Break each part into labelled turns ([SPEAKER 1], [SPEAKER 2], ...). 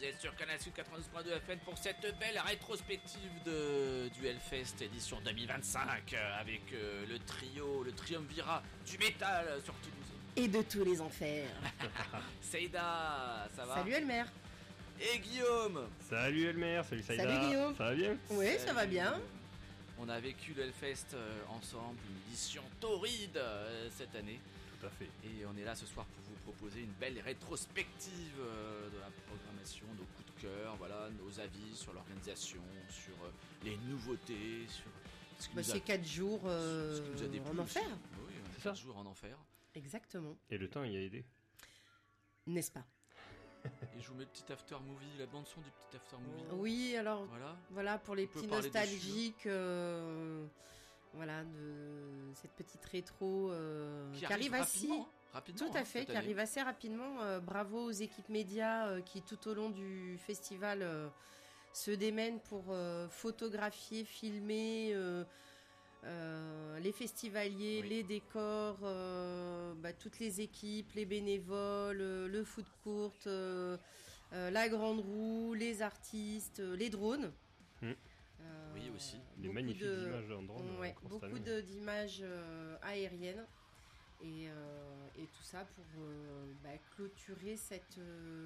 [SPEAKER 1] êtes sur Canal Sud 92.2 FM pour cette belle rétrospective du Hellfest édition 2025 avec le triumvirat du métal sur Toulouse.
[SPEAKER 2] Et de tous les enfers.
[SPEAKER 1] Seïda, ça va?
[SPEAKER 2] Salut Elmer.
[SPEAKER 1] Et Guillaume.
[SPEAKER 3] Salut Elmer, salut Seïda.
[SPEAKER 2] Salut Guillaume.
[SPEAKER 3] Ça va bien?
[SPEAKER 2] Oui,
[SPEAKER 1] Salut.
[SPEAKER 2] ça va bien.
[SPEAKER 1] On a vécu le Hellfest ensemble, une édition torride cette année.
[SPEAKER 3] Tout à fait.
[SPEAKER 1] Et on est là ce soir pour vous proposer une belle rétrospective de la programmation, nos coups de cœur, voilà, nos avis sur l'organisation, sur les nouveautés, sur ce qui nous a,
[SPEAKER 2] C'est 4 jours
[SPEAKER 1] ce qui nous a déplu
[SPEAKER 2] en enfer.
[SPEAKER 1] aussi. Oui,
[SPEAKER 3] C'est
[SPEAKER 1] 4
[SPEAKER 3] ça.
[SPEAKER 1] jours en enfer.
[SPEAKER 2] Exactement.
[SPEAKER 3] Et le temps y a aidé.
[SPEAKER 2] N'est-ce pas?
[SPEAKER 1] Et je vous mets le petit after movie, la bande son du petit after movie.
[SPEAKER 2] Oui, alors
[SPEAKER 1] Voilà.
[SPEAKER 2] pour les
[SPEAKER 1] On peut
[SPEAKER 2] petits
[SPEAKER 1] parler
[SPEAKER 2] nostalgiques, voilà, de cette petite rétro qui arrive assez
[SPEAKER 1] rapidement.
[SPEAKER 2] Tout à fait, qui arrive assez rapidement. Bravo aux équipes médias qui tout au long du festival se démènent pour photographier, filmer les festivaliers,
[SPEAKER 1] Oui.
[SPEAKER 2] les décors, toutes les équipes, les bénévoles, le food court, la grande roue, les artistes, les drones.
[SPEAKER 1] Oui, aussi.
[SPEAKER 3] Des magnifiques images en drone.
[SPEAKER 2] Ouais, beaucoup d'images aériennes. Et tout ça pour clôturer cette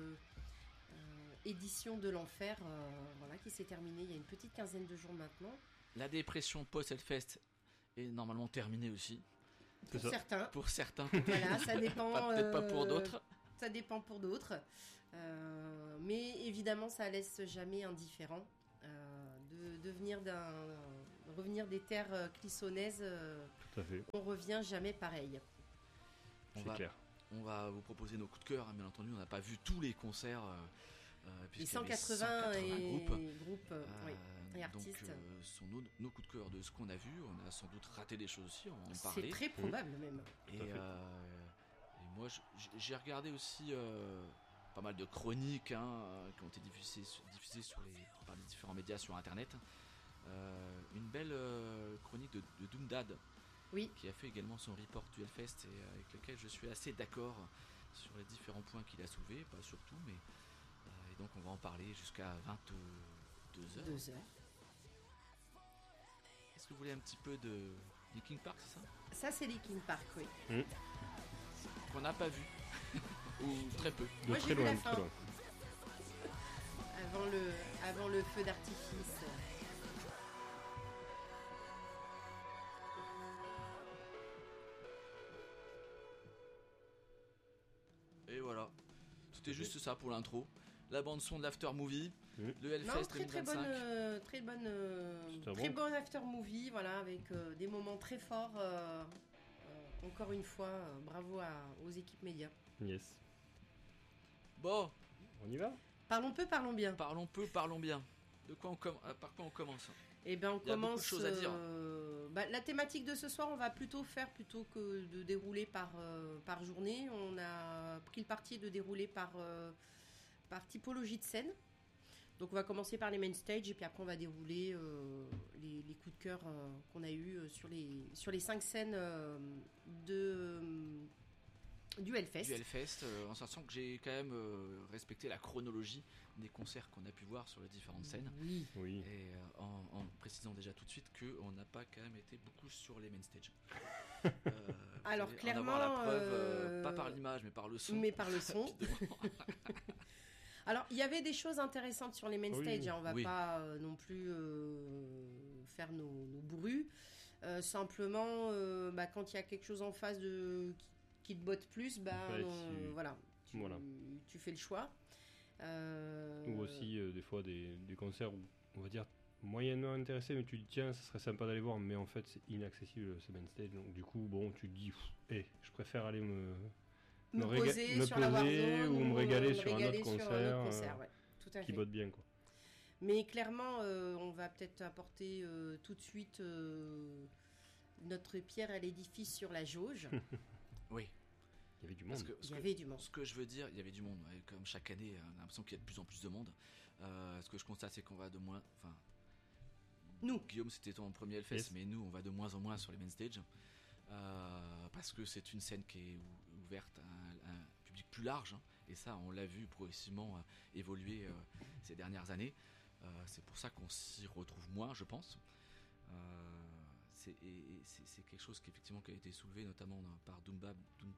[SPEAKER 2] édition de l'enfer qui s'est terminée il y a une petite quinzaine de jours maintenant.
[SPEAKER 1] La dépression post-Hellfest est normalement terminée aussi.
[SPEAKER 2] Pour certains.
[SPEAKER 1] Pour certains.
[SPEAKER 2] Voilà, ça dépend.
[SPEAKER 1] Peut-être pas pour d'autres.
[SPEAKER 2] Ça dépend pour d'autres. Mais évidemment, ça laisse jamais indifférent. De revenir des terres clissonnaises,
[SPEAKER 3] Tout à fait.
[SPEAKER 2] on revient jamais pareil.
[SPEAKER 3] C'est clair.
[SPEAKER 1] On va vous proposer nos coups de cœur, hein, bien entendu. On n'a pas vu tous les concerts.
[SPEAKER 2] Les
[SPEAKER 1] puisqu'il y avait
[SPEAKER 2] 180 groupes et
[SPEAKER 1] donc,
[SPEAKER 2] artistes.
[SPEAKER 1] sont nos coups de cœur de ce qu'on a vu. On a sans doute raté des choses aussi, on va en
[SPEAKER 2] C'est
[SPEAKER 1] parler.
[SPEAKER 2] très probable même.
[SPEAKER 1] Et moi, j'ai regardé aussi pas mal de chroniques qui ont été diffusées par les différents médias sur Internet. Une belle chronique de Doomdad,
[SPEAKER 2] Oui.
[SPEAKER 1] qui a fait également son report du Hellfest et avec lequel je suis assez d'accord sur les différents points qu'il a soulevés, pas surtout, mais et donc on va en parler jusqu'à 22h.
[SPEAKER 2] 2 heures.
[SPEAKER 1] Est-ce que vous voulez un petit peu de Linkin Park, c'est ça?
[SPEAKER 2] Ça, c'est Linkin Park, oui.
[SPEAKER 1] Qu'on n'a pas vu. Ou très peu.
[SPEAKER 3] De
[SPEAKER 2] Moi,
[SPEAKER 3] très
[SPEAKER 2] j'ai vu
[SPEAKER 3] loin,
[SPEAKER 2] la
[SPEAKER 3] de
[SPEAKER 2] fin.
[SPEAKER 3] très loin.
[SPEAKER 2] Avant le feu d'artifice.
[SPEAKER 1] Et voilà. C'était juste ça pour l'intro. La bande son de l'after movie, le
[SPEAKER 2] Non,
[SPEAKER 1] Hellfest
[SPEAKER 2] très
[SPEAKER 1] 2025.
[SPEAKER 2] très bon after movie, voilà, avec des moments très forts. Encore une fois, bravo aux équipes médias.
[SPEAKER 3] Yes.
[SPEAKER 1] Bon,
[SPEAKER 3] On y va?
[SPEAKER 2] Parlons peu, parlons bien.
[SPEAKER 1] parlons peu, parlons bien. Par quoi on commence?
[SPEAKER 2] Eh bien, on
[SPEAKER 1] Il y a beaucoup de
[SPEAKER 2] commence.
[SPEAKER 1] choses à dire.
[SPEAKER 2] La thématique de ce soir, on va plutôt que de dérouler par journée. On a pris le parti de dérouler par typologie de scène. Donc, on va commencer par les main stage et puis après, on va dérouler les coups de cœur qu'on a eu sur les 5 scènes du Hellfest.
[SPEAKER 1] Du Hellfest, en sachant que j'ai quand même respecté la chronologie des concerts qu'on a pu voir sur les différentes scènes.
[SPEAKER 2] Oui.
[SPEAKER 3] Oui.
[SPEAKER 1] Et en précisant déjà tout de suite qu'on n'a pas quand même été beaucoup sur les main stage.
[SPEAKER 2] Alors,
[SPEAKER 1] Vous allez en
[SPEAKER 2] clairement,
[SPEAKER 1] avoir la preuve, pas par l'image, mais par le son.
[SPEAKER 2] Mais par le son. Alors, il y avait des choses intéressantes sur les main
[SPEAKER 3] Oui.
[SPEAKER 2] stage, hein, on va
[SPEAKER 1] Oui.
[SPEAKER 2] pas non plus faire nos bourrus. Simplement, quand il y a quelque chose en face qui te botte plus,
[SPEAKER 3] Voilà.
[SPEAKER 2] tu fais le choix.
[SPEAKER 3] Ou aussi des fois des concerts où on va dire moyennement intéressé, mais tu te dis tiens, ça serait sympa d'aller voir, mais en fait c'est inaccessible ce main stage. Donc du coup, bon, tu te dis je préfère aller me
[SPEAKER 2] poser sur la
[SPEAKER 3] poser
[SPEAKER 2] Warzone
[SPEAKER 3] ou me régaler sur un
[SPEAKER 2] régaler
[SPEAKER 3] autre
[SPEAKER 2] sur un autre
[SPEAKER 3] concert,
[SPEAKER 2] concert, ouais, tout à
[SPEAKER 3] qui
[SPEAKER 2] fait.
[SPEAKER 3] botte bien quoi.
[SPEAKER 2] Mais clairement, on va peut-être apporter tout de suite notre pierre à l'édifice sur la jauge.
[SPEAKER 1] Oui.
[SPEAKER 3] Il y avait du
[SPEAKER 1] Parce
[SPEAKER 3] monde.
[SPEAKER 1] que,
[SPEAKER 2] Il y avait du monde.
[SPEAKER 1] Ce que je veux dire, il y avait du monde. Ouais, comme chaque année, on a l'impression qu'il y a de plus en plus de monde. Ce que je constate, c'est qu'on va de moins. Enfin,
[SPEAKER 2] Nous.
[SPEAKER 1] Guillaume, c'était ton premier Hellfest,
[SPEAKER 3] Yes.
[SPEAKER 1] mais nous, on va de moins en moins sur les main stage. Parce que c'est une scène qui est ouverte à un public plus large, hein, Et ça, on l'a vu progressivement évoluer ces dernières années. C'est pour ça qu'on s'y retrouve moins, je pense. C'est quelque chose qui a été soulevé notamment par Dundad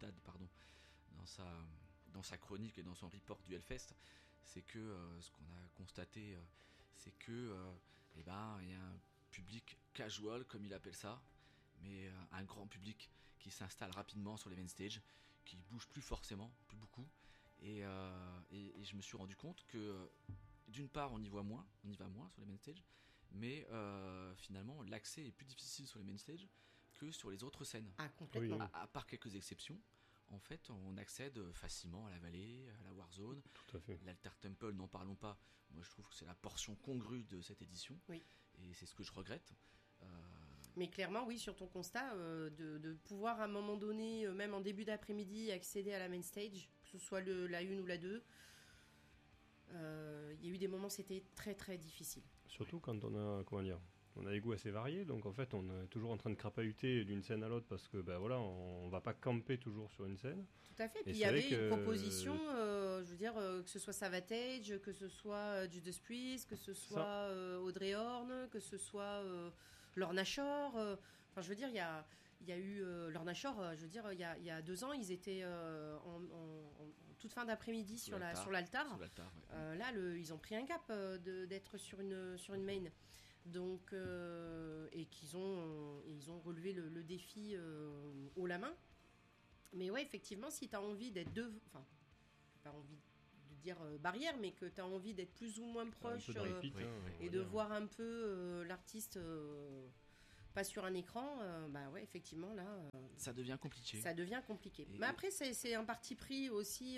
[SPEAKER 1] dans sa chronique et dans son report du Hellfest. C'est que ce qu'on a constaté, c'est que il y a un public casual, comme il appelle ça, mais un grand public qui s'installe rapidement sur les main stage, qui bouge plus beaucoup. Et je me suis rendu compte que d'une part on y va moins sur les main stage, mais finalement l'accès est plus difficile sur les main stage que sur les autres scènes.
[SPEAKER 2] Ah, complètement.
[SPEAKER 3] Oui.
[SPEAKER 1] À part quelques exceptions, en fait on accède facilement à la vallée, à la Warzone.
[SPEAKER 3] Tout à fait.
[SPEAKER 1] L'Alter Temple, n'en parlons pas. Moi je trouve que c'est la portion congrue de cette édition.
[SPEAKER 2] Oui.
[SPEAKER 1] Et c'est ce que je regrette.
[SPEAKER 2] Mais clairement, oui, sur ton constat, de pouvoir à un moment donné, même en début d'après-midi, accéder à la main stage, que ce soit la 1 ou la 2, il y a eu des moments, c'était très très difficile.
[SPEAKER 3] Surtout quand on a des goûts assez variés, donc en fait on est toujours en train de crapahuter d'une scène à l'autre parce que on va pas camper toujours sur une scène.
[SPEAKER 2] Tout à fait. Puis
[SPEAKER 3] Et
[SPEAKER 2] il y
[SPEAKER 3] c'est
[SPEAKER 2] avait
[SPEAKER 3] vrai
[SPEAKER 2] une
[SPEAKER 3] que-
[SPEAKER 2] proposition, je veux dire, que ce soit Savatage, que ce soit Judas Priest, que ce soit Audrey Horne, que ce soit Lorna Shore. Enfin, je veux dire, il y a eu Lorna Shore, je veux dire, il y a 2 ans, ils étaient en toute fin d'après-midi sur l'altar.
[SPEAKER 1] Sous l'altar, ouais.
[SPEAKER 2] Là, ils ont pris un cap d'être sur une main. Donc, et ils ont relevé le défi haut la main. Mais ouais, effectivement, si tu as envie d'être enfin, j'ai pas envie de dire barrière, mais que tu as envie d'être plus ou moins
[SPEAKER 3] Un
[SPEAKER 2] proche
[SPEAKER 3] peu de repeat,
[SPEAKER 1] oui,
[SPEAKER 3] on
[SPEAKER 2] et
[SPEAKER 3] va
[SPEAKER 2] de
[SPEAKER 3] dire.
[SPEAKER 2] voir un peu l'artiste pas sur un écran, ouais, effectivement, là,
[SPEAKER 1] Ça devient compliqué.
[SPEAKER 2] ça devient compliqué.
[SPEAKER 1] Et-
[SPEAKER 2] Mais après, c'est un parti pris aussi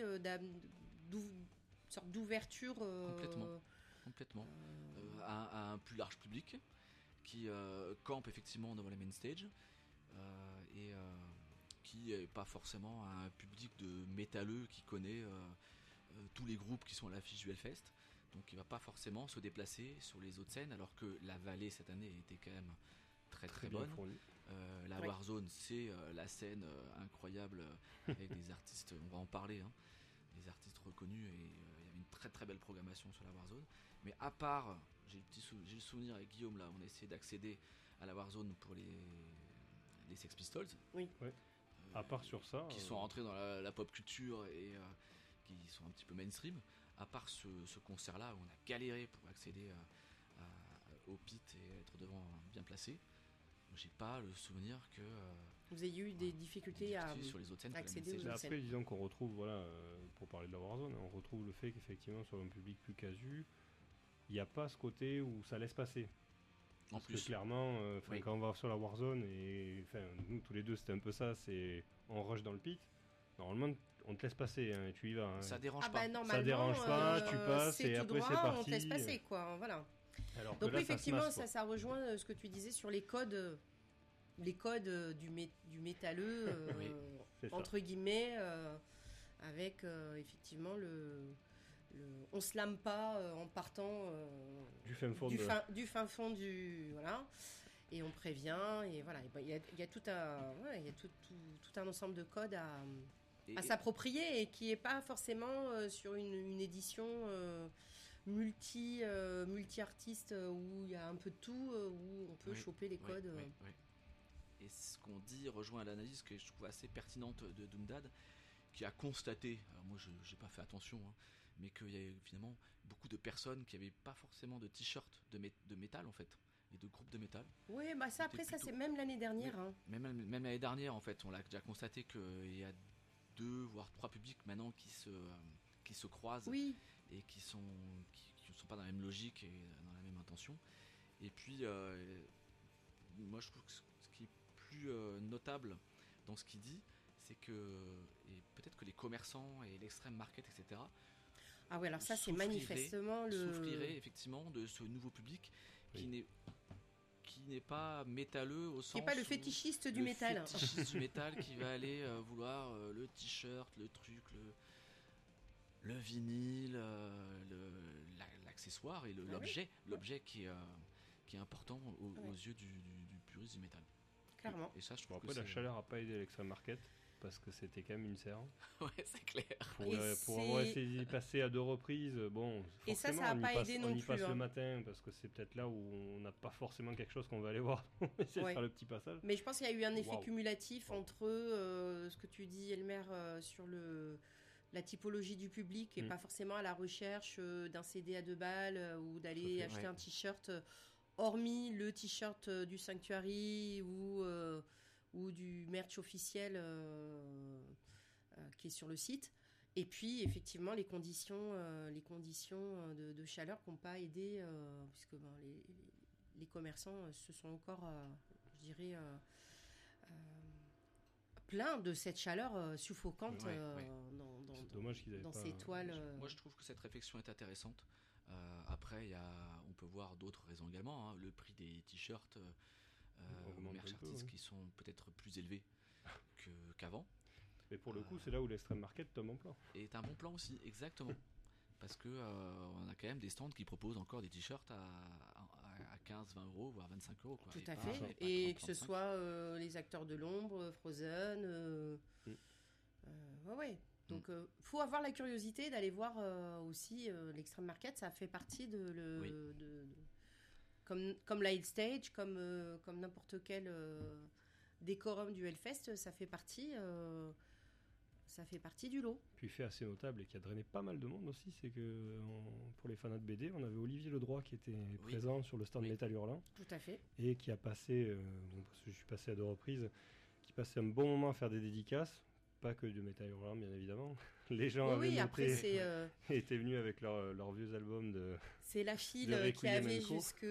[SPEAKER 2] sorte d'ouverture.
[SPEAKER 1] Complètement. À un plus large public qui campe effectivement devant les main stage et qui n'est pas forcément un public de métalleux qui connaît tous les groupes qui sont à l'affiche du Hellfest. Donc il va pas forcément se déplacer sur les autres scènes, alors que la vallée cette année était quand même très
[SPEAKER 3] bien
[SPEAKER 1] bonne.
[SPEAKER 3] fourni.
[SPEAKER 1] La
[SPEAKER 2] Oui.
[SPEAKER 1] Warzone, c'est la scène incroyable avec des artistes, on va en parler, hein, des artistes reconnus, et il y avait une très belle programmation sur la Warzone. Mais à part, j'ai le souvenir avec Guillaume là, on a essayé d'accéder à la Warzone pour les Sex Pistols.
[SPEAKER 2] Oui.
[SPEAKER 3] Ouais. À part sur ça,
[SPEAKER 1] Qui sont rentrés dans la pop culture et qui sont un petit peu mainstream. À part ce concert-là où on a galéré pour accéder au pit et être devant bien placé, j'ai pas le souvenir que
[SPEAKER 2] Vous ayez eu des difficultés à
[SPEAKER 1] sur les autres scènes.
[SPEAKER 2] accéder
[SPEAKER 1] que la
[SPEAKER 2] aux
[SPEAKER 1] main
[SPEAKER 3] mais
[SPEAKER 1] stage.
[SPEAKER 3] après, disons qu'on retrouve, pour parler de la Warzone, on retrouve le fait qu'effectivement, sur un public plus casu, il n'y a pas ce côté où ça laisse passer.
[SPEAKER 1] En
[SPEAKER 3] Parce que
[SPEAKER 1] plus,
[SPEAKER 3] clairement,
[SPEAKER 1] Oui.
[SPEAKER 3] quand on va sur la Warzone, et nous tous les deux, c'était un peu ça, c'est on rush dans le pit. Normalement, on te laisse passer, hein, et tu y vas. Hein.
[SPEAKER 1] ça dérange
[SPEAKER 2] Ah
[SPEAKER 1] pas.
[SPEAKER 2] bah normalement,
[SPEAKER 3] dérange pas, tu passes,
[SPEAKER 2] c'est
[SPEAKER 3] et
[SPEAKER 2] tout
[SPEAKER 3] après,
[SPEAKER 2] droit,
[SPEAKER 3] c'est
[SPEAKER 2] on
[SPEAKER 3] parti.
[SPEAKER 2] te laisse passer, quoi. Voilà.
[SPEAKER 3] Alors que
[SPEAKER 2] Donc
[SPEAKER 3] là,
[SPEAKER 2] oui,
[SPEAKER 3] ça se
[SPEAKER 2] effectivement,
[SPEAKER 3] masse, quoi.
[SPEAKER 2] ça rejoint ce que tu disais sur les codes du métalleux,
[SPEAKER 3] Oui, c'est ça.
[SPEAKER 2] entre guillemets, avec effectivement on se lame pas en partant
[SPEAKER 3] Du fin fond
[SPEAKER 2] du fin fond du voilà, et on prévient, et voilà, il y a tout un ensemble de codes
[SPEAKER 1] Et-
[SPEAKER 2] à s'approprier, et qui est pas forcément sur une édition multi-artistes où il y a un peu de tout, où on peut
[SPEAKER 1] Oui,
[SPEAKER 2] choper les codes.
[SPEAKER 1] Oui. Et ce qu'on dit rejoint l'analyse que je trouve assez pertinente de Dundad, qui a constaté, alors moi je n'ai pas fait attention, hein, mais qu'il y a finalement beaucoup de personnes qui n'avaient pas forcément de t-shirt de métal en fait, et de groupes de métal.
[SPEAKER 2] Oui, bah ça, après, ça c'est même l'année dernière. Hein.
[SPEAKER 1] Même l'année dernière en fait, on l'a déjà constaté qu'il y a 2 voire 3 publics maintenant qui se croisent
[SPEAKER 2] Oui,
[SPEAKER 1] et qui sont pas dans la même logique et dans la même intention. Et puis moi je trouve que ce qui est plus notable dans ce qu'il dit, c'est que, et peut-être que les commerçants et l'extrême market, etc.,
[SPEAKER 2] ah ouais, alors ça c'est
[SPEAKER 1] souffrirait-
[SPEAKER 2] manifestement
[SPEAKER 1] souffrirait effectivement de ce nouveau public qui
[SPEAKER 3] Oui.
[SPEAKER 1] n'est pas métalleux au
[SPEAKER 2] qui
[SPEAKER 1] sens
[SPEAKER 2] n'est pas le
[SPEAKER 1] où
[SPEAKER 2] fétichiste du
[SPEAKER 1] le
[SPEAKER 2] métal.
[SPEAKER 1] fétichiste du métal qui va aller vouloir le t-shirt, le truc, le vinyle, l'accessoire et
[SPEAKER 2] Ah oui.
[SPEAKER 1] l'objet qui est important aux
[SPEAKER 2] Ouais.
[SPEAKER 1] yeux du puriste du métal.
[SPEAKER 2] Clairement.
[SPEAKER 1] Et ça, je
[SPEAKER 3] Bon,
[SPEAKER 1] trouve
[SPEAKER 3] après,
[SPEAKER 1] que
[SPEAKER 3] la
[SPEAKER 1] c'est
[SPEAKER 3] chaleur n'a pas aidé l'extrême market. parce que c'était quand même une serre.
[SPEAKER 1] Ouais, c'est clair.
[SPEAKER 3] Pour avoir essayé d'y passer à 2 reprises, bon,
[SPEAKER 2] Et ça
[SPEAKER 3] forcément,
[SPEAKER 2] a pas aidé non
[SPEAKER 3] on y
[SPEAKER 2] plus,
[SPEAKER 3] passe
[SPEAKER 2] hein.
[SPEAKER 3] le matin parce que c'est peut-être là où on n'a pas forcément quelque chose qu'on va aller voir. On essaie de
[SPEAKER 2] Ouais.
[SPEAKER 3] faire le petit passage.
[SPEAKER 2] Mais je pense qu'il y a eu un effet
[SPEAKER 3] Waouh.
[SPEAKER 2] cumulatif entre ce que tu dis, Elmer, sur la typologie du public et pas forcément à la recherche d'un CD à 2 balles ou d'aller
[SPEAKER 3] Tout à fait,
[SPEAKER 2] acheter
[SPEAKER 1] ouais.
[SPEAKER 2] un t-shirt, hormis le t-shirt du Sanctuary ou du merch officiel qui est sur le site. Et puis, effectivement, les conditions de chaleur qui n'ont pas aidé, puisque ben, les commerçants se sont encore, je dirais, pleins de cette chaleur suffocante
[SPEAKER 1] Ouais.
[SPEAKER 3] C'est dommage qu'ils avaient
[SPEAKER 2] dans
[SPEAKER 3] pas...
[SPEAKER 2] ces toiles.
[SPEAKER 1] Moi, je trouve que cette réflexion est intéressante. Après, on peut voir d'autres raisons également, hein. Le prix des t-shirts
[SPEAKER 3] Augmente
[SPEAKER 1] ou merch
[SPEAKER 3] un peu,
[SPEAKER 1] artistes
[SPEAKER 3] ouais.
[SPEAKER 1] qui sont peut-être plus élevés qu'avant.
[SPEAKER 3] Mais pour le coup, c'est là où l'extreme market tombe en plan.
[SPEAKER 1] Et est un bon plan aussi, exactement. Parce que on a quand même des stands qui proposent encore des t-shirts à 15, 20 euros, voire 25 euros. Quoi.
[SPEAKER 2] Tout
[SPEAKER 1] Et
[SPEAKER 2] à
[SPEAKER 1] pas-
[SPEAKER 2] fait.
[SPEAKER 1] pas
[SPEAKER 2] Et
[SPEAKER 1] 30,
[SPEAKER 2] que ce
[SPEAKER 1] 35.
[SPEAKER 2] soit les acteurs de l'ombre, Frozen. Ouais. Donc, faut avoir la curiosité d'aller voir aussi l'extreme market. Ça fait partie
[SPEAKER 1] Oui.
[SPEAKER 2] comme la Hill Stage, comme n'importe quel décorum du Hellfest. Ça fait partie du lot.
[SPEAKER 3] Puis fait assez notable et qui a drainé pas mal de monde aussi, c'est que pour les fanats de BD, on avait Olivier Ledroit qui était présent sur le stand
[SPEAKER 1] Oui.
[SPEAKER 3] Métal Hurlant
[SPEAKER 2] Tout à fait.
[SPEAKER 3] et qui a passé, donc, parce que je suis passé à 2 reprises, qui passait un bon moment à faire des dédicaces, pas que du Métal Hurlant bien évidemment. Les gens
[SPEAKER 2] Oui,
[SPEAKER 3] avaient
[SPEAKER 2] après,
[SPEAKER 3] noté et étaient venus avec leurs vieux albums de...
[SPEAKER 2] c'est la file
[SPEAKER 3] de
[SPEAKER 2] qui
[SPEAKER 3] Requiem
[SPEAKER 2] avait
[SPEAKER 3] and Co.
[SPEAKER 2] jusque.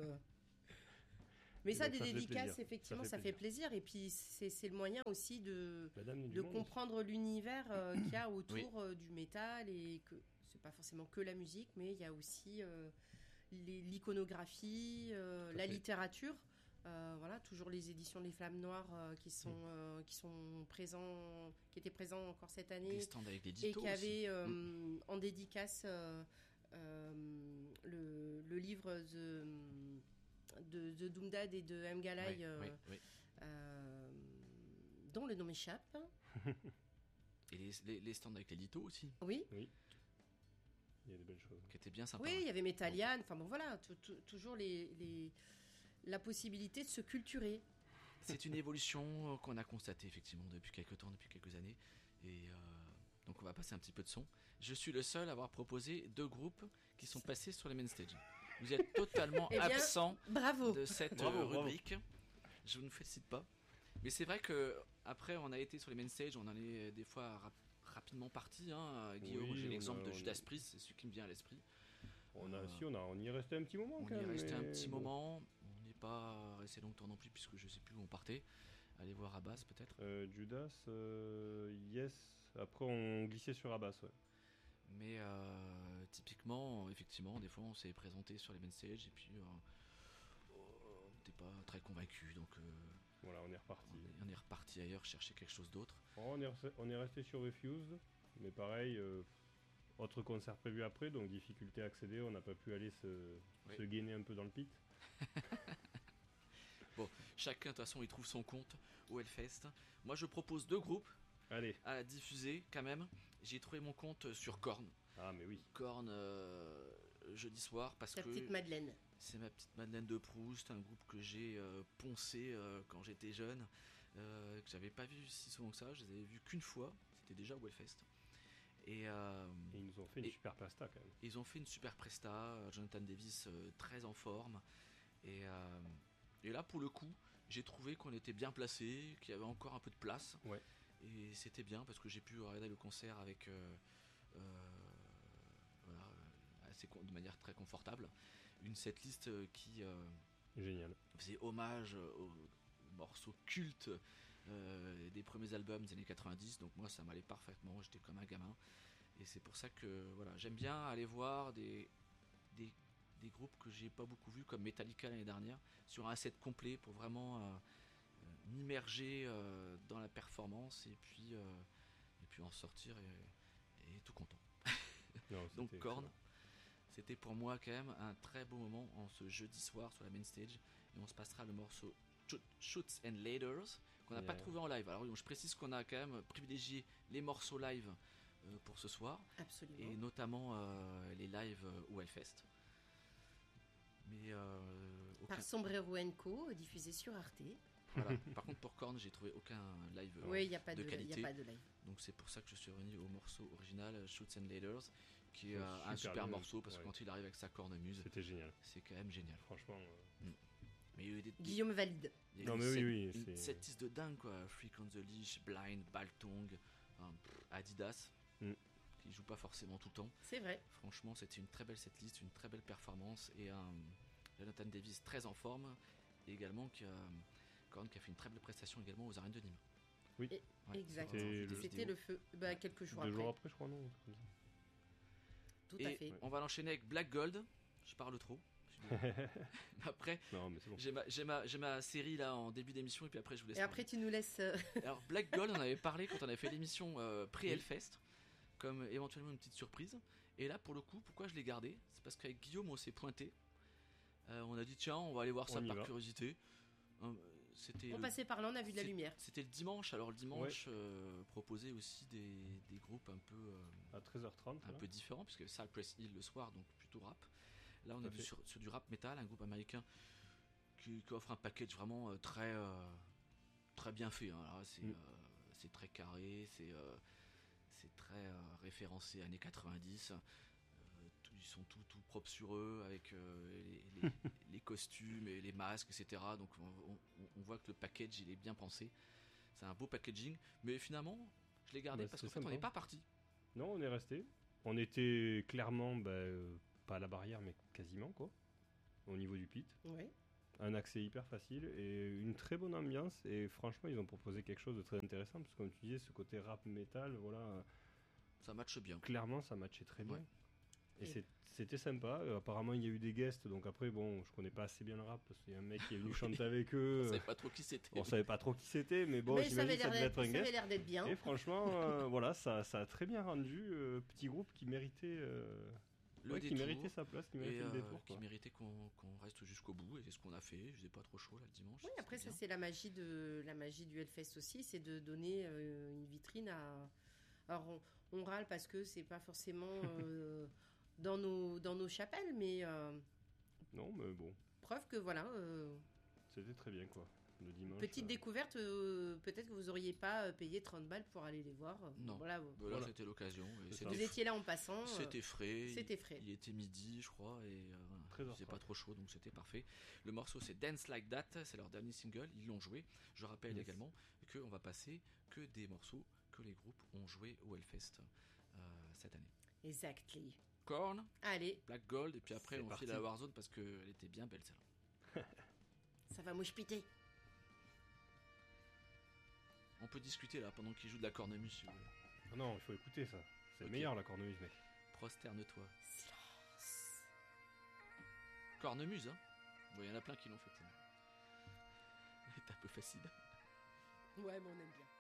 [SPEAKER 2] Mais ça,
[SPEAKER 3] Donc,
[SPEAKER 2] des
[SPEAKER 3] ça fait
[SPEAKER 2] dédicaces,
[SPEAKER 3] plaisir.
[SPEAKER 2] effectivement,
[SPEAKER 3] Ça
[SPEAKER 2] ça
[SPEAKER 3] fait
[SPEAKER 2] fait plaisir. Et puis, c'est le moyen aussi
[SPEAKER 3] Madame du
[SPEAKER 2] de
[SPEAKER 3] Monde
[SPEAKER 2] comprendre l'univers qu'il y a autour du métal et que c'est pas forcément que la musique, mais il y a aussi l'iconographie, la
[SPEAKER 3] fait.
[SPEAKER 2] littérature. Voilà, toujours les éditions des Flammes Noires qui sont présents, qui étaient présents encore cette
[SPEAKER 1] Des
[SPEAKER 2] année
[SPEAKER 1] stands avec des
[SPEAKER 2] et
[SPEAKER 1] ditos
[SPEAKER 2] qui
[SPEAKER 1] aussi.
[SPEAKER 2] avaient en dédicace le livre de Doomdad et de M. Galay,
[SPEAKER 1] Oui.
[SPEAKER 2] dont le nom m'échappe.
[SPEAKER 1] Et les stands avec les ditos aussi,
[SPEAKER 2] Oui.
[SPEAKER 3] Oui, il y a des belles choses.
[SPEAKER 1] qui étaient bien sympas.
[SPEAKER 2] Oui, il y avait Metallian. Enfin bon, voilà, toujours la possibilité de se culturer.
[SPEAKER 1] C'est une évolution qu'on a constatée effectivement depuis quelques temps, depuis quelques années. Et donc on va passer un petit peu de son. Je suis le seul à avoir proposé 2 groupes qui sont passés sur les main stage. Vous êtes totalement
[SPEAKER 2] Eh bien,
[SPEAKER 1] absent
[SPEAKER 2] Bravo.
[SPEAKER 1] de cette
[SPEAKER 3] Bravo.
[SPEAKER 1] rubrique. Je ne vous félicite pas. Mais c'est vrai que après on a été sur les main stage, on en est des fois rapidement parti. Hein. Guillaume,
[SPEAKER 3] Oui,
[SPEAKER 1] j'ai
[SPEAKER 3] on
[SPEAKER 1] l'exemple
[SPEAKER 3] a-
[SPEAKER 1] de
[SPEAKER 3] on a-
[SPEAKER 1] Judas Priest, c'est celui qui me vient à l'esprit.
[SPEAKER 3] On y est resté un petit moment
[SPEAKER 1] On
[SPEAKER 3] quand
[SPEAKER 1] y est
[SPEAKER 3] même.
[SPEAKER 1] resté un
[SPEAKER 3] mais
[SPEAKER 1] petit
[SPEAKER 3] bon.
[SPEAKER 1] moment. On n'est pas resté longtemps non plus puisque je sais plus où on partait. Aller voir Abbas peut-être.
[SPEAKER 3] Judas, yes. Après, on glissait sur Abbas, ouais.
[SPEAKER 1] Mais typiquement, effectivement, des fois on s'est présenté sur les main stage et puis on n'était pas très convaincu. Donc
[SPEAKER 3] Voilà, on est reparti.
[SPEAKER 1] on est reparti ailleurs chercher quelque chose d'autre.
[SPEAKER 3] On est resté sur Refused, mais pareil, autre concert prévu après, donc difficulté à accéder, on n'a pas pu aller se gainer un peu dans le pit.
[SPEAKER 1] Bon, chacun de toute façon il trouve son compte au Hellfest. Moi je propose 2 groupes
[SPEAKER 3] Allez.
[SPEAKER 1] à diffuser quand même. J'ai trouvé mon compte sur Korn.
[SPEAKER 3] Ah, mais oui.
[SPEAKER 1] Korn jeudi soir parce
[SPEAKER 2] Ta
[SPEAKER 1] que
[SPEAKER 2] petite Madeleine.
[SPEAKER 1] c'est ma petite Madeleine de Proust, un groupe que j'ai poncé quand j'étais jeune, que j'avais pas vu si souvent que ça, je les avais vus qu'une fois, c'était déjà au Hellfest. Et
[SPEAKER 3] Et ils nous ont fait une super pasta quand même.
[SPEAKER 1] ils ont fait une super presta, Jonathan Davis très en forme. Et là pour le coup, j'ai trouvé qu'on était bien placé, qu'il y avait encore un peu de place.
[SPEAKER 3] Ouais.
[SPEAKER 1] Et c'était bien parce que j'ai pu regarder le concert avec voilà, de manière très confortable. Une setlist qui
[SPEAKER 3] Génial.
[SPEAKER 1] faisait hommage aux morceaux cultes des premiers albums des années 90. Donc moi ça m'allait parfaitement, j'étais comme un gamin. Et c'est pour ça que voilà, j'aime bien aller voir des groupes que j'ai pas beaucoup vus comme Metallica l'année dernière sur un set complet pour vraiment m'immerger dans la performance et puis en sortir et tout content.
[SPEAKER 3] Non,
[SPEAKER 1] Donc
[SPEAKER 3] c'était
[SPEAKER 1] Korn,
[SPEAKER 3] excellent.
[SPEAKER 1] c'était pour moi quand même un très beau moment en ce jeudi soir sur la main stage et on se passera le morceau Shoots and Ladders qu'on n'a pas trouvé en live. Alors je précise qu'on a quand même privilégié les morceaux live pour ce soir.
[SPEAKER 2] Absolument.
[SPEAKER 1] Et notamment les lives au Hellfest. Mais
[SPEAKER 2] Par Sombrero Co, diffusé sur Arte.
[SPEAKER 1] Voilà. Par contre pour Korn j'ai trouvé aucun live
[SPEAKER 2] oui, il n'y a pas
[SPEAKER 1] de qualité.
[SPEAKER 2] Y a pas de live.
[SPEAKER 1] Donc c'est pour ça que je suis revenu au morceau original Shoots and Ladders, qui est un super morceau parce que quand il arrive avec sa cornemuse,
[SPEAKER 3] c'était génial.
[SPEAKER 1] C'est quand même génial.
[SPEAKER 3] Franchement.
[SPEAKER 2] Mais Guillaume valide.
[SPEAKER 3] Non mais oui,
[SPEAKER 1] c'est cette liste de dingue quoi. Freak on the Leash, Blind, Baltong, Adidas. Qui joue pas forcément tout le temps.
[SPEAKER 2] C'est vrai.
[SPEAKER 1] Franchement, c'était une très belle setlist, une très belle performance et un Jonathan Davis très en forme et également Korn qui a fait une très belle prestation également aux arènes de Nîmes.
[SPEAKER 3] Oui,
[SPEAKER 2] exact. C'était le feu. Quelques jours
[SPEAKER 3] après, je crois, non.
[SPEAKER 2] Tout à fait.
[SPEAKER 1] On va l'enchaîner avec Black Gold. Je parle trop. Après,
[SPEAKER 3] non, mais c'est bon.
[SPEAKER 1] j'ai ma série là en début d'émission et puis après je vous laisse.
[SPEAKER 2] Et après tu nous laisses.
[SPEAKER 1] Alors Black Gold, on avait parlé quand on avait fait l'émission pré-Hellfest, comme éventuellement une petite surprise. Et là pour le coup, pourquoi je l'ai gardé, c'est parce qu'avec Guillaume on s'est pointé. On a dit tiens, on va aller voir ça par curiosité.
[SPEAKER 2] On passait par là, on a vu de la lumière.
[SPEAKER 1] C'était le dimanche. Alors le dimanche proposait aussi des groupes un peu
[SPEAKER 3] à 13h30,
[SPEAKER 1] un peu différents puisque Cypress Hill le soir, donc plutôt rap. Là, on est sur du rap metal, un groupe américain qui offre un package vraiment très bien fait. Hein. Là, c'est très carré, c'est très référencé années 90. Ils sont tout propres sur eux avec les costumes et les masques, etc. Donc on voit que le package il est bien pensé. C'est un beau packaging, mais finalement je l'ai gardé parce qu'en fait on n'est pas parti.
[SPEAKER 3] Non, on est resté. On était clairement pas à la barrière, mais quasiment quoi, au niveau du pit.
[SPEAKER 2] Ouais.
[SPEAKER 3] Un accès hyper facile et une très bonne ambiance. Et franchement, ils ont proposé quelque chose de très intéressant parce que comme tu disais, ce côté rap metal, voilà,
[SPEAKER 1] ça matche bien.
[SPEAKER 3] Clairement, ça matchait très bien.
[SPEAKER 1] Ouais.
[SPEAKER 3] Et c'était sympa. Apparemment, il y a eu des guests, donc après, bon, je connais pas assez bien le rap parce qu'il y a un mec qui est venu chanter avec eux.
[SPEAKER 1] On savait pas trop qui c'était.
[SPEAKER 3] On savait pas trop qui c'était, mais bon, j'imagine que ça devait être un guest.
[SPEAKER 2] Ça avait l'air d'être bien.
[SPEAKER 3] Et franchement, voilà, ça a très bien rendu. Petit groupe qui méritait. Qui méritait sa place, qui méritait le détour.
[SPEAKER 1] Qui méritait qu'on reste jusqu'au bout, et c'est ce qu'on a fait. Je faisais pas trop chaud là le dimanche.
[SPEAKER 2] Oui, après ça c'est la magie du Hellfest aussi, c'est de donner une vitrine à. Alors on râle parce que c'est pas forcément dans nos chapelles, mais.
[SPEAKER 3] Non, mais bon.
[SPEAKER 2] Preuve que voilà.
[SPEAKER 3] C'était très bien quoi. Le dimanche.
[SPEAKER 2] Petite découverte, peut-être que vous auriez pas payé 30 balles pour aller les voir.
[SPEAKER 1] Non,
[SPEAKER 2] voilà.
[SPEAKER 1] C'était l'occasion.
[SPEAKER 2] Vous étiez là en passant.
[SPEAKER 1] C'était frais.
[SPEAKER 2] C'était frais.
[SPEAKER 1] Il était midi, je crois, et il faisait pas trop chaud, donc c'était parfait. Le morceau c'est Dance Like That, c'est leur dernier single, ils l'ont joué. Je rappelle également qu'on va passer que des morceaux que les groupes ont joué au Hellfest cette année.
[SPEAKER 2] Exactly.
[SPEAKER 1] Korn,
[SPEAKER 2] allez.
[SPEAKER 1] Black Gold, et puis après on file à la Warzone parce qu'elle était bien belle celle-là.
[SPEAKER 2] Ça va mouche-piter.
[SPEAKER 1] On peut discuter là pendant qu'il joue de la cornemuse si vous voulez.
[SPEAKER 3] Ah non, il faut écouter ça. C'est meilleur la cornemuse, mec.
[SPEAKER 1] Prosterne-toi.
[SPEAKER 2] Silence.
[SPEAKER 1] Cornemuse, hein. Bon, il y en a plein qui l'ont fait. C'est un peu facile.
[SPEAKER 2] Ouais, mais on aime bien.